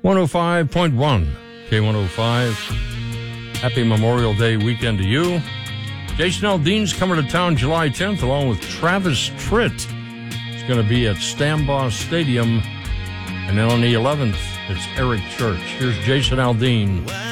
105.1 K105. Happy Memorial Day weekend to you. Jason Aldean's coming to town July 10th along with Travis Tritt. It's going to be at Stambaugh Stadium. And then on the 11th, it's Eric Church. Here's Jason Aldean.